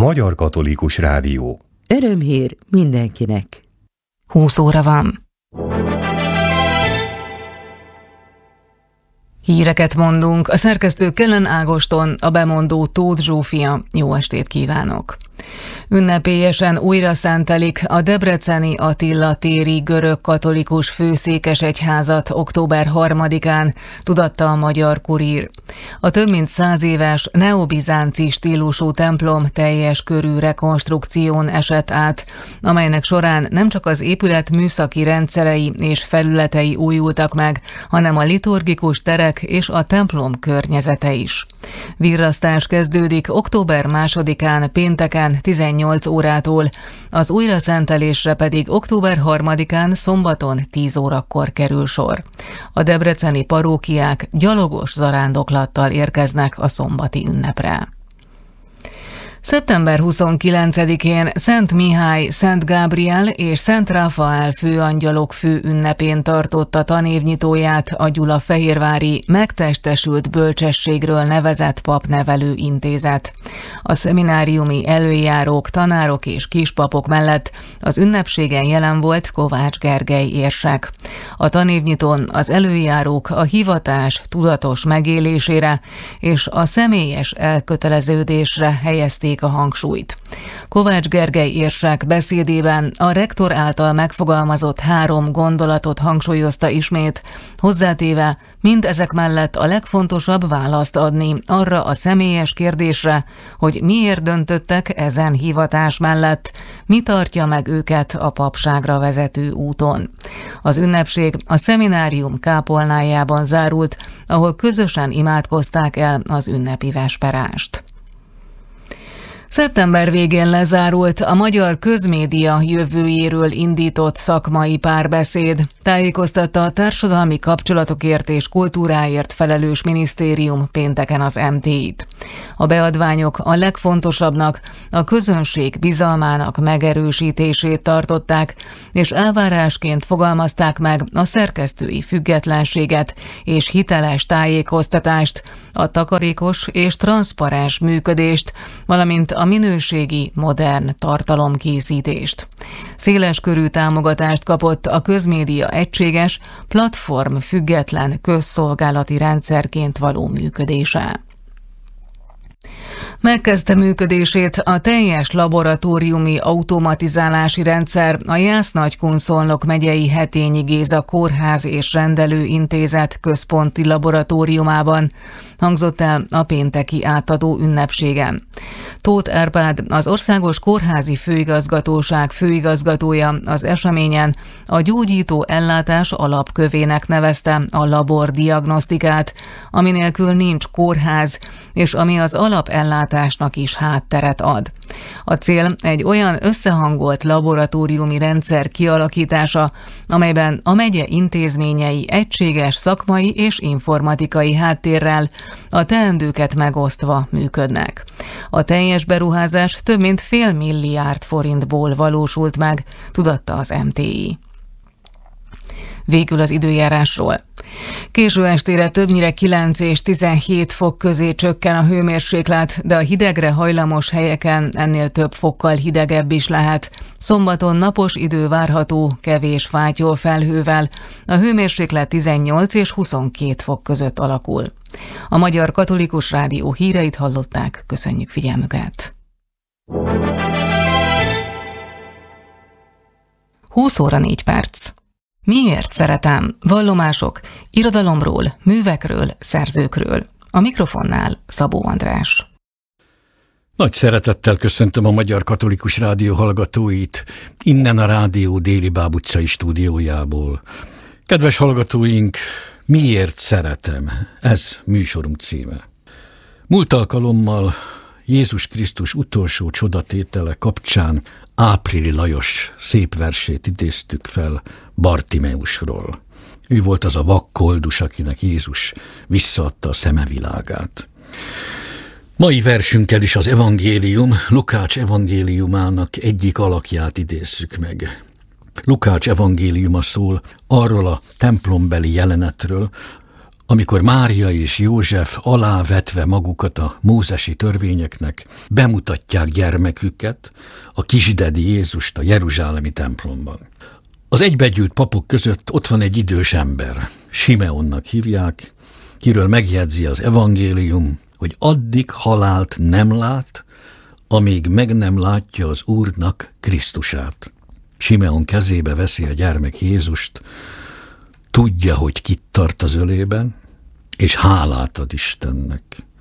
Magyar Katolikus Rádió. Örömhír mindenkinek. 20 óra van. Híreket mondunk, a szerkesztő Kellen Ágoston, a bemondó Tóth Zsófia. Jó estét kívánok! Ünnepélyesen újra szentelik a debreceni Attila téri görög katolikus főszékesegyházat október 3-án, tudatta a Magyar Kurír. A több mint 100 éves neobizánci stílusú templom teljes körű rekonstrukción esett át, amelynek során nem csak az épület műszaki rendszerei és felületei újultak meg, hanem a liturgikus terek és a templom környezete is. Virrasztás kezdődik október 2-án pénteken 18 órától, az újraszentelésre pedig október 3-án szombaton 10 órakor kerül sor. A debreceni parókiák gyalogos zarándoklattal érkeznek a szombati ünnepre. Szeptember 29-én Szent Mihály, Szent Gábriel és Szent Ráfael főangyalok fő ünnepén tartotta tanévnyitóját a Gyulafehérvári Megtestesült Bölcsességről nevezett papnevelő intézet. A szemináriumi előjárók, tanárok és kispapok mellett az ünnepségen jelen volt Kovács Gergely érsek. A tanévnyitón az előjárók a hivatás tudatos megélésére és a személyes elköteleződésre helyezték a hangsúlyt. Kovács Gergely érsek beszédében a rektor által megfogalmazott 3 gondolatot hangsúlyozta ismét, hozzátéve mindezek mellett a legfontosabb választ adni arra a személyes kérdésre, hogy miért döntöttek ezen hivatás mellett, mi tartja meg őket a papságra vezető úton. Az ünnepség a szeminárium kápolnájában zárult, ahol közösen imádkozták el az ünnepi vesperást. Szeptember végén lezárult a magyar közmédia jövőjéről indított szakmai párbeszéd, tájékoztatta a Társadalmi Kapcsolatokért és Kultúráért felelős minisztérium pénteken az MT-t. A beadványok a legfontosabbnak a közönség bizalmának megerősítését tartották, és elvárásként fogalmazták meg a szerkesztői függetlenséget és hiteles tájékoztatást, a takarékos és transzparens működést, valamint a minőségi, modern tartalomkészítést. Széleskörű támogatást kapott a közmédia egységes, platform független közszolgálati rendszerként való működése. Megkezdte működését a teljes laboratóriumi automatizálási rendszer a Jász-Nagykun-Szolnok megyei Hetényi Géza Kórház és Rendelőintézet központi laboratóriumában, hangzott el a pénteki átadó ünnepségen. Tóth Árpád, az Országos Kórházi Főigazgatóság főigazgatója az eseményen a gyógyító ellátás alapkövének nevezte a labordiagnosztikát, ami nélkül nincs kórház, és ami az alapellátásnak is hátteret ad. A cél egy olyan összehangolt laboratóriumi rendszer kialakítása, amelyben a megye intézményei egységes szakmai és informatikai háttérrel, a teendőket megosztva működnek. A teljes beruházás több mint $500 milliárd valósult meg, tudatta az MTI. Végül az időjárásról. Késő estére többnyire 9 és 17 fok közé csökken a hőmérséklet, de a hidegre hajlamos helyeken ennél több fokkal hidegebb is lehet. Szombaton napos idő várható, kevés fátyol felhővel. A hőmérséklet 18 és 22 fok között alakul. A Magyar Katolikus Rádió híreit hallották, köszönjük figyelmüket. 20 óra 4 perc. Miért szeretem? Vallomások, irodalomról, művekről, szerzőkről. A mikrofonnál Szabó András. Nagy szeretettel köszöntöm a Magyar Katolikus Rádió hallgatóit, innen a rádió déli Báb utcai stúdiójából. Kedves hallgatóink, miért szeretem? Ez műsorunk címe. Múlt alkalommal Jézus Krisztus utolsó csodatétele kapcsán Áprili Lajos szép versét idéztük fel Bartimeusról. Ő volt az a vak koldus, akinek Jézus visszaadta a szemevilágát. Mai versünkkel is az evangélium, Lukács evangéliumának egyik alakját idézzük meg. Lukács evangéliuma szól arról a templombeli jelenetről, amikor Mária és József alávetve magukat a mózesi törvényeknek bemutatják gyermeküket, a kisdedi Jézust a jeruzsálemi templomban. Az egybegyűlt papok között ott van egy idős ember, Simeonnak hívják, kiről megjegyzi az evangélium, hogy addig halált nem lát, amíg meg nem látja az Úrnak Krisztusát. Simeon kezébe veszi a gyermek Jézust, tudja, hogy kit tart az ölében, és hálát ad Istennek.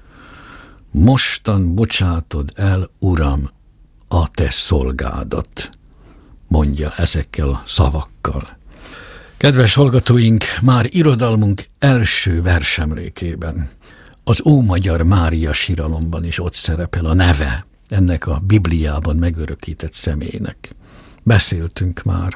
Mostan bocsátod el, Uram, a te szolgádat, mondja ezekkel a szavakkal. Kedves hallgatóink, már irodalmunk első versemlékében, az Ómagyar Mária síralomban is ott szerepel a neve ennek a Bibliában megörökített személynek. Beszéltünk már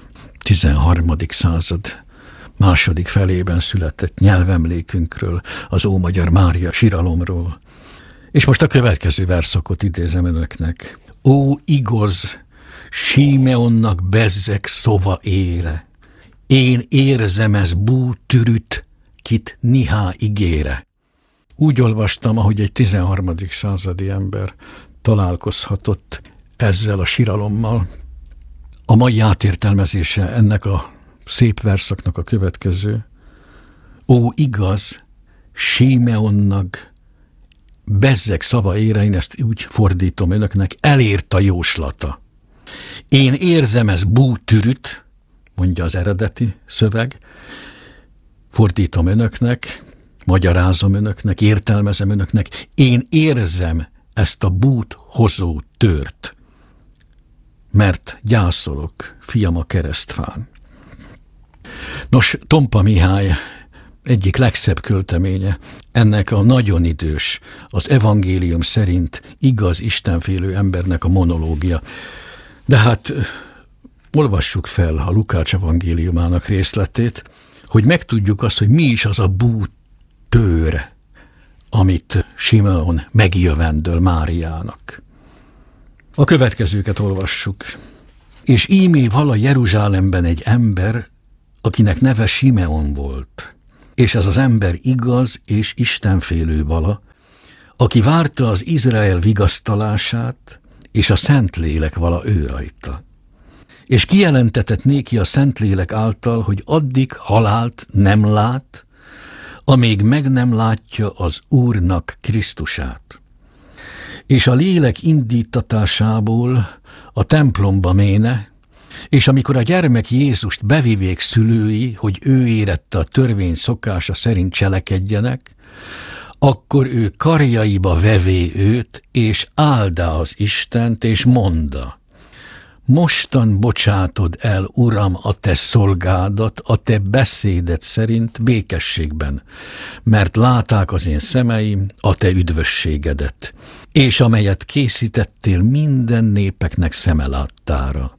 13. század második felében született nyelvemlékünkről, az Ómagyar Mária síralomról. És most a következő verszakot idézem önöknek. Ó, igaz, Simeonnak bezzeg szova ére, én érzem ez bú türüt, kit nihá igére. Úgy olvastam, ahogy egy 13. századi ember találkozhatott ezzel a síralommal. A mai átértelmezése ennek a szép verszaknak a következő. Ó, igaz, Simeonnak bezzeg szava ére, én ezt úgy fordítom önöknek, elért a jóslata. Én érzem ez bútürüt, mondja az eredeti szöveg, fordítom önöknek, magyarázom önöknek, értelmezem önöknek, én érzem ezt a bút hozó tört, mert gyászolok, fiam, a keresztfán. Nos, Tompa Mihály egyik legszebb költeménye, ennek a nagyon idős, az evangélium szerint igaz istenfélő embernek a monológia. De hát olvassuk fel a Lukács evangéliumának részletét, hogy megtudjuk azt, hogy mi is az a bútőr, amit Simeon megjövendöl Máriának. A következőket olvassuk. És ímé vala Jeruzsálemben egy ember, akinek neve Simeon volt, és ez az ember igaz és istenfélő vala, aki várta az Izrael vigasztalását, és a Szentlélek vala ő rajta. És kijelentetett néki a Szentlélek által, hogy addig halált nem lát, amíg meg nem látja az Úrnak Krisztusát. És a lélek indítatásából a templomba méne, és amikor a gyermek Jézust bevivék szülői, hogy ő érette a törvény szokása szerint cselekedjenek, akkor ő karjaiba vevé őt, és áldá az Istent, és mondta: mostan bocsátod el, Uram, a te szolgádat, a te beszéded szerint békességben, mert láták az én szemeim a te üdvösségedet, és amelyet készítettél minden népeknek szeme láttára,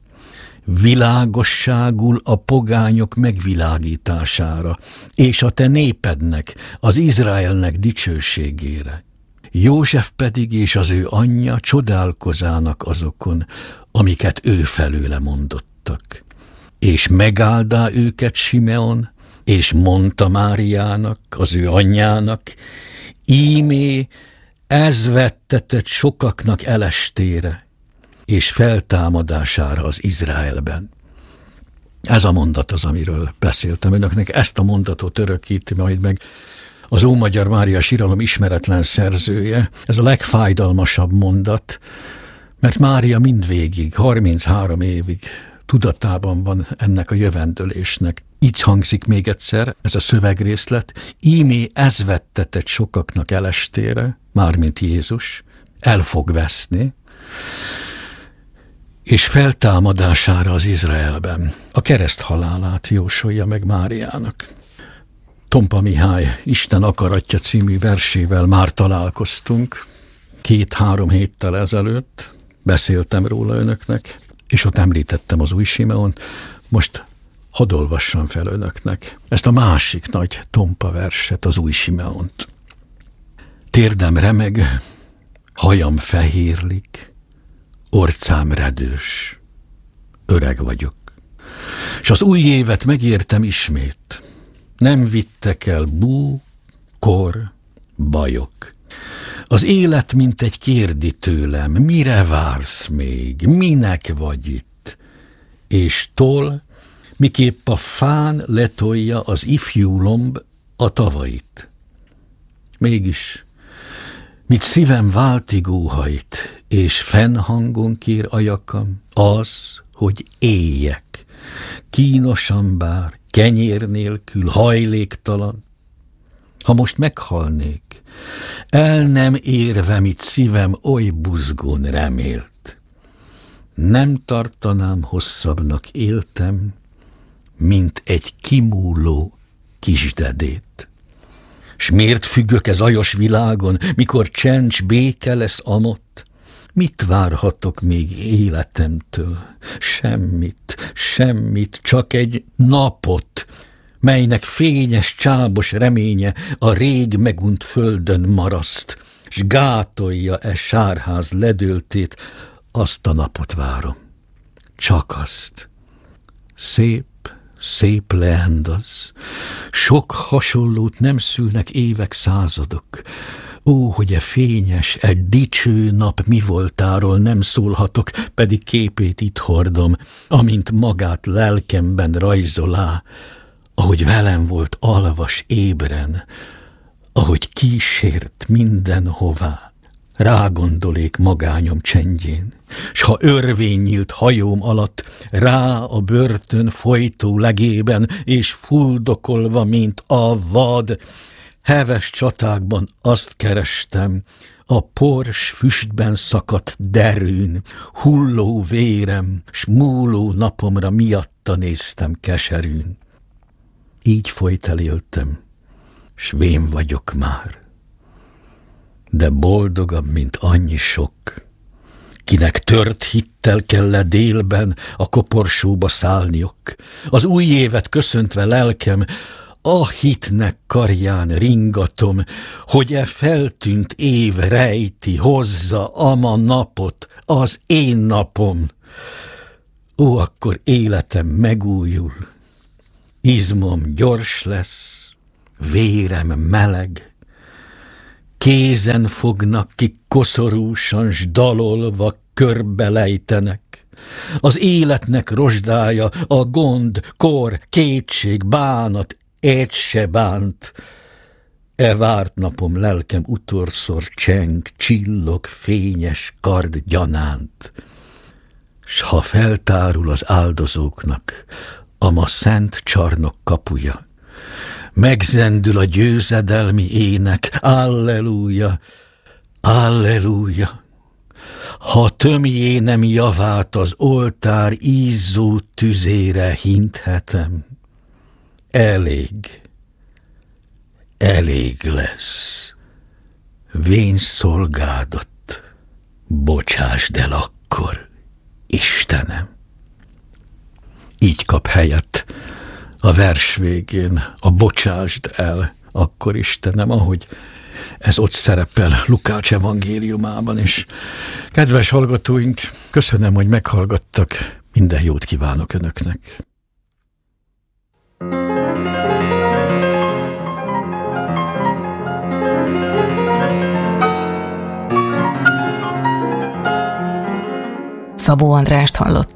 világosságul a pogányok megvilágítására, és a te népednek, az Izraelnek dicsőségére. József pedig és az ő anyja csodálkozának azokon, amiket ő felőle mondottak. És megáldá őket Simeon, és mondta Máriának, az ő anyjának: ímé, ez vettetett sokaknak elestére, és feltámadására az Izraelben. Ez a mondat az, amiről beszéltem önöknek. Ezt a mondatot örökíti majd meg az Ómagyar Mária síralom ismeretlen szerzője. Ez a legfájdalmasabb mondat, mert Mária mindvégig, 33 évig tudatában van ennek a jövendőlésnek. Így hangzik még egyszer ez a szövegrészlet: ímé, ez vettetett sokaknak elestére, mármint Jézus, el fog veszni, és feltámadására az Izraelben. A kereszt halálát jósolja meg Máriának. Tompa Mihály Isten akaratja című versével már találkoztunk 2-3 héttel ezelőtt, beszéltem róla önöknek, és ott említettem az új Simeont. Most hadd olvassam fel önöknek ezt a másik nagy Tompa verset, az új Simeont. Térdem remeg, hajam fehérlik, orcám redős, öreg vagyok, és az új évet megértem ismét. Nem vittek el bú, kor, bajok. Az élet, mint egy kérdi tőlem, mire vársz még, minek vagy itt? És tol, miképp a fán letolja az ifjú lomb a tavait. Mégis, mit szívem váltigó hajt, és fennhangon kér ajakam, az, hogy éljek, kínosan bár, kenyér nélkül, hajléktalan. Ha most meghalnék, el nem érve, mit szívem oly buzgón remélt. Nem tartanám hosszabbnak éltem, mint egy kimúló kisdedét. S miért függök ez ajas világon, mikor csend s béke lesz amott? Mit várhatok még életemtől? Semmit, csak egy napot, melynek fényes, csábos reménye a rég megunt földön maraszt, s gátolja sárház ledőltét, azt a napot várom. Csak azt. Szép leend az. Sok hasonlót nem szülnek évek, századok. Ó, hogy fényes, dicső nap mi voltáról nem szólhatok, pedig képét itt hordom, amint magát lelkemben rajzolá, ahogy velem volt alvas ébren, ahogy kísért mindenhová. Rágondolék magányom csendjén, s ha örvény nyílt hajóm alatt, rá a börtön folytó legében, és fuldokolva, mint a vad, heves csatákban azt kerestem, a pors füstben szakadt derűn, hulló vérem, s múló napomra miatta néztem keserűn. Így folyteléltem, s vén vagyok már. De boldogabb, mint annyi sok, kinek tört hittel kell délben a koporsóba szállniok. Az új évet köszöntve lelkem, a hitnek karján ringatom, hogy feltűnt év rejti, hozza ama napot, az én napom. Ó, akkor életem megújul, izmom gyors lesz, vérem meleg, kézen fognak, kik koszorúsan s dalolva körbelejtenek. Az életnek rozsdája, a gond, kor, kétség, bánat, egy se bánt. Várt napom lelkem utolszor cseng, csillog, fényes kard gyanánt. S ha feltárul az áldozóknak a ma szent csarnok kapuja, megzendül a győzedelmi ének, alleluja, alleluja. Ha tömjénem javát az oltár ízzó tüzére hinthetem, elég lesz. Vén szolgádat bocsásd el akkor, Istenem. Így kap helyet a vers végén a bocsásd el akkor, Istenem, ahogy ez ott szerepel Lukács evangéliumában is. Kedves hallgatóink, köszönöm, hogy meghallgattak, minden jót kívánok önöknek. Szabó Andrást hallották.